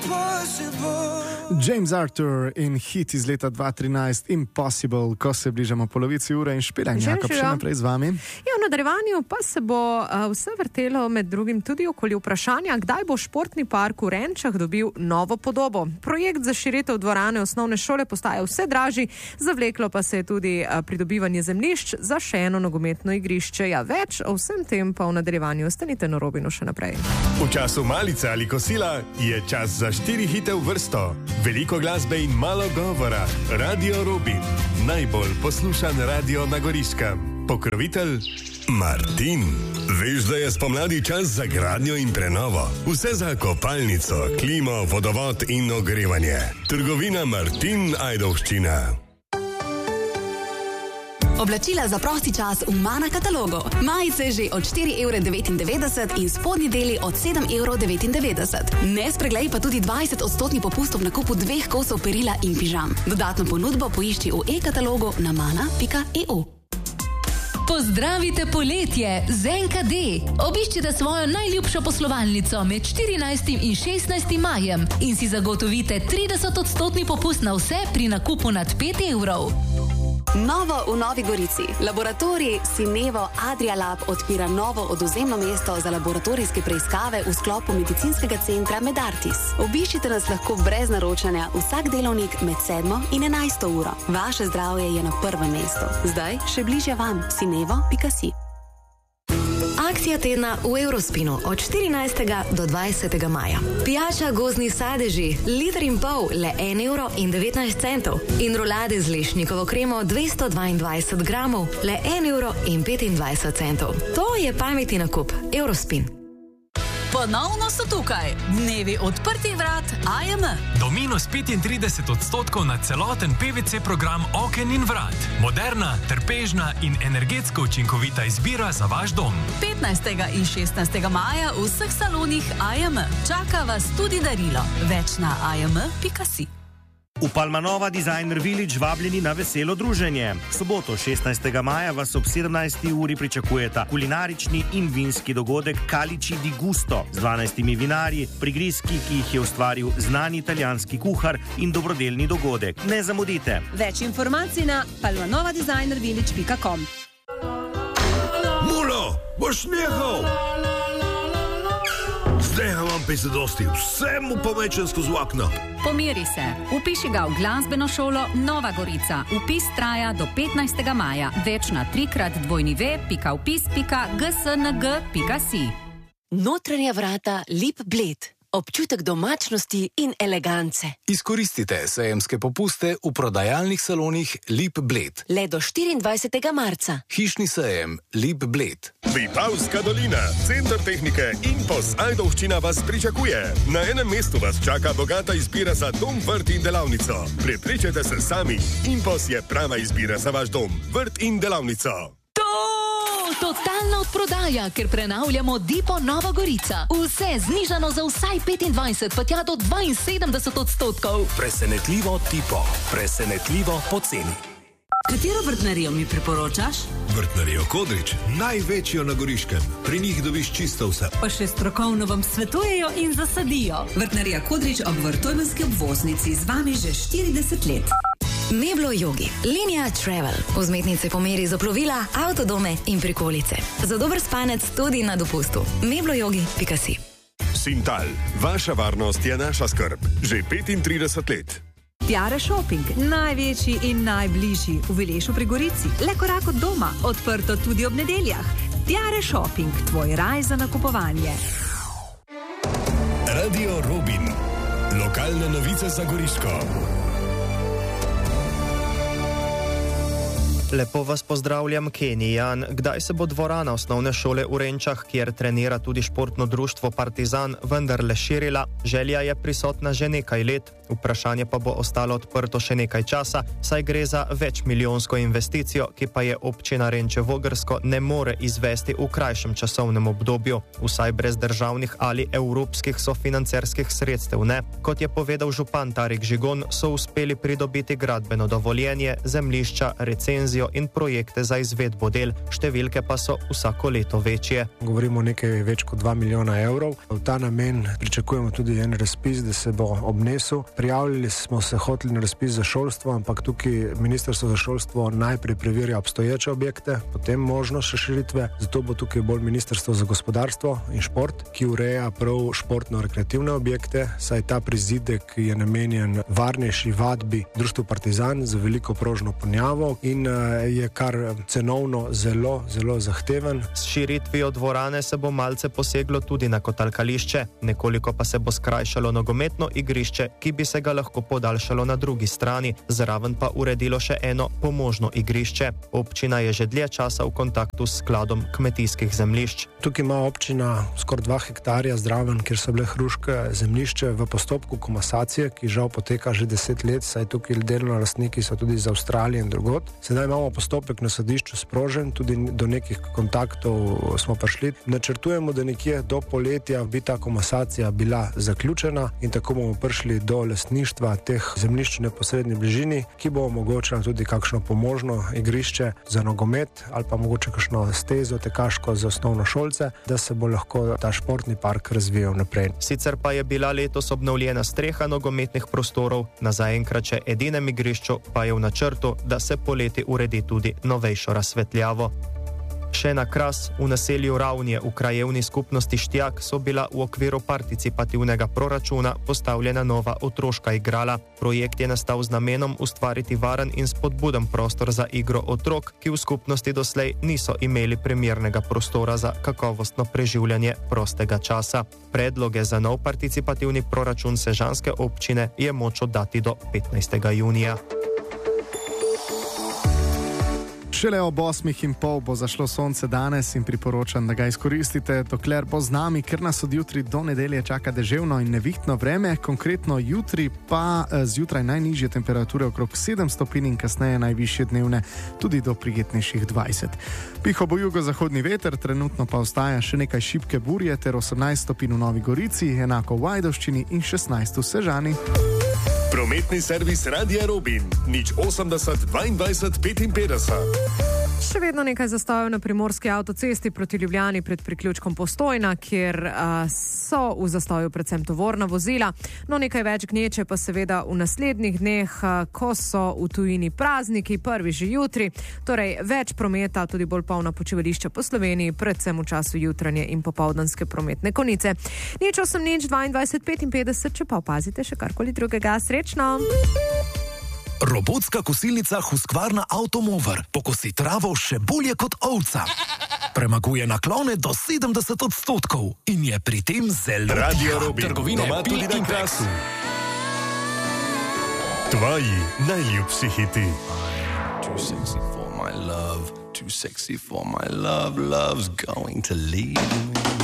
James Arthur in hit iz leta 2013 Impossible, ko se bližamo polovici ure in Špela in Jakob še naprej z vami. Ja, v nadaljevanju pa se bo vse vrtelo med drugim tudi okoli vprašanja, kdaj bo športni park v Renčah dobil novo podobo. Projekt za širitev dvorane osnovne šole postaja vse dražji, zavleklo pa se je tudi pridobivanje zemljišč za še eno nogometno igrišče. Ja, več o vsem tem pa v nadaljevanju ostanite na Robinu še naprej. V času malice ali kosila je čas za 4 hite v vrsto. Veliko glasbe in malo govora. Radio Robin. Najbolj poslušan radio na Goriškem. Pokrovitelj Martin. Veš, da je spomladi čas za gradnjo in prenovo. Vse za kopalnico, klimo, vodovod in ogrevanje. Trgovina Martin Ajdovščina. Oblačila za prosti čas v Mana katalogu. Majice že od 4,99 € in spodnji deli od 7,99 €. Ne spreglej pa tudi 20% popustov na nakupu 2 kosov perila in pižam. Dodatno ponudbo poišči v e-katalogu na mana.eu. Pozdravite poletje z NKD. Obiščite svojo najljubšo poslovalnico med 14. in 16. majem in si zagotovite 30% popust na vse pri nakupu nad 5 €. Novo v Novi Gorici. Laboratorij Sinevo Adria Lab odpira novo odvzemno mesto za laboratorijske preiskave v sklopu medicinskega centra Medartis. Obiščite nas lahko brez naročanja vsak delovnik med 7 in 11 uro. Vaše zdravje je na prvem mestu. Zdaj še bližje vam. Sinevo.si. Akcija tedna v Eurospinu od 14. do 20. maja. Pijača gozdni sadeži, 1,5 L, le 1,19 € in rolade z lešnikovo kremo 222 gramov, le 1,25 €. To je pametni nakup. Eurospin. Ponovno so tukaj. Dnevi odprtih vrat AJM. Do minus 35% na celoten PVC program oken in vrat. Moderna, trpežna in energetsko učinkovita izbira za vaš dom. 15. in 16. maja v vseh salonih AJM. Čaka vas tudi darilo. Več na ajm.si. V Palmanova Designer Village vabljeni na veselo druženje. Soboto 16. maja vas ob 17. uri pričakujeta kulinarični in vinski dogodek Calici di Gusto z 12 vinarji, prigrizki, ki jih je ustvaril znani italijanski kuhar in dobrodelni dogodek. Ne zamudite. Več informacij na palmanovadesignervillage.com. Mulo, boš nehal! Zdaj imam pese dosti, vse mu pomečem skozi okno. Pomiri se. Upiši ga v glasbeno šolo Nova Gorica. Upis traja do 15. maja. Več na 3x2.vpis.gsng.si. Notranja vrata Lip Bled. Občutek domačnosti in elegance. Izkoristite sejemske popuste v prodajalnih salonih Lip Bled. Le do 24. marca. Hišni sejem Lip Bled. Vipavska dolina, center tehnike Impos Ajdovščina vas pričakuje. Na enem mestu vas čaka bogata izbira za dom, vrt in delavnico. Prepričajte se sami, Impos je prava izbira za vaš dom, vrt in delavnico. Totalna odprodaja, ker prenavljamo Dipo Nova Gorica. Vse znižano za vsaj 25, pa tja do 72%. Presenetljivo Tipo. Presenetljivo poceni. Katero vrtnarijo mi priporočaš? Vrtnarijo Kodrič, največjo na Goriškem. Pri njih dobiš čisto vse. Pa še strokovno vam svetujejo in zasadijo. Vrtnarija Kodrič ob Vrtojmenski obvoznici z vami že 40 let. Meblo Yogi. Linija Travel. Vzmetnice po meri za plovila, avtodome in prikolice. Za dober spanec tudi na dopustu. mebloyogi.si. Sintal, vaša varnost je naša skrb. Že 35 let. Tiare Shopping, največji in najbližji v Vilešu pri Gorici. Le korak od doma, odprto tudi ob nedeljah. Tiare Shopping, tvoj raj za nakupovanje. Radio Robin. Lokalne novice za Goriško. Lepo vas pozdravljam, Kenijan. Kdaj se bo dvorana osnovne šole v Renčah, kjer trenira tudi športno društvo Partizan, vendarle širila? Želja je prisotna že nekaj let. Vprašanje pa bo ostalo odprto še nekaj časa, saj gre za večmilijonsko investicijo, ki pa je občina Renče Vogrsko ne more izvesti v krajšem časovnem obdobju, vsaj brez državnih ali evropskih sofinancerskih sredstev ne. Kot je povedal župan Tarik Žigon, so uspeli pridobiti gradbeno dovoljenje, zemljišča, recenzijo in projekte za izvedbo del, številke pa so vsako leto večje. Govorimo o nekaj več kot 2 milijona evrov. V ta namen pričakujemo tudi en razpis, da se bo obnesel. Prijavljali smo se hoteli na razpis za šolstvo, ampak tukaj Ministrstvo za šolstvo najprej preverja obstoječe objekte, potem možnost še širitve. Zato bo tukaj bolj Ministrstvo za gospodarstvo in šport, ki ureja prav športno-rekreativne objekte, saj ta prizidek je namenjen varnejši vadbi Društvu Partizan z veliko prožno ponjavo in je kar cenovno zelo, zelo zahteven. S širitvijo dvorane se bo malce poseglo tudi na kotalkališče, nekoliko pa se bo skrajšalo nogometno igrišče, ki bi se ga lahko podaljšalo na drugi strani, zraven pa uredilo še eno pomožno igrišče. Občina je že dlje časa v kontaktu s skladom kmetijskih zemljišč. Tukaj ima občina skoraj 2 hektarja zraven, kjer so bile hruške zemljišče v postopku komasacije, ki žal poteka že 10 let, saj tukaj delno lastniki so tudi iz Avstralije in drugod. Sedaj imamo postopek na sodišču sprožen, tudi do nekih kontaktov smo prišli. Načrtujemo, da nekje do poletja bi ta komasacija bila zaključena in tako bomo prišli do lastništva teh zemljišč v neposredni bližini, ki bo omogočila tudi kakšno pomožno igrišče za nogomet ali pa mogoče kakšno stezo tekaško za osnovnošolce, da se bo lahko ta športni park razvijal naprej. Sicer pa je bila letos obnovljena streha nogometnih prostorov, na zaenkrat še edinem igrišču pa je v načrtu, da se poleti uredi tudi novejšo razsvetljavo. Še na Kras, v naselju Ravnje v krajevni skupnosti Štjak so bila v okviru participativnega proračuna postavljena nova otroška igrala. Projekt je nastal z namenom ustvariti varen in spodbuden prostor za igro otrok, ki v skupnosti doslej niso imeli primernega prostora za kakovostno preživljanje prostega časa. Predloge za nov participativni proračun sežanske občine je moč oddati do 15. junija. Šele ob 8:30 bo zašlo sonce danes in priporočam, da ga izkoristite, dokler bo z nami, ker nas od jutri do nedelje čaka deževno in nevihtno vreme. Konkretno jutri pa zjutraj najnižje temperature okrog 7 stopinj in kasneje najvišje dnevne tudi do prijetnejših 20. Piho bo jugozahodni veter, trenutno pa ostaja še nekaj šibke burje ter 18 stopinj v Novi Gorici, enako v Ajdovščini in 16 v Sežani. Prometni servis Radia Robin, 080 22 55. Še vedno nekaj zastojev na primorski avtocesti proti Ljubljani pred priključkom Postojna, kjer so v zastoju predvsem tovorna vozila. No, nekaj več gneče pa seveda v naslednjih dneh, ko so v tujini prazniki, prvi že jutri, torej več prometa, tudi bolj polna počivališča po Sloveniji, predvsem v času jutranje in popoldanske prometne konice. 080 22 55, če pa opazite še karkoli drugega, srečno! Robotska kosilnica Husqvarna Automower pokosi travo še bolje kot ovca. Premaguje naklone do 70% in je pri tem zelo Radio Robin, doma tudi na Krasu. Tvoji najljubši hiti. Too sexy for my love, too sexy for my love, love's going to leave me.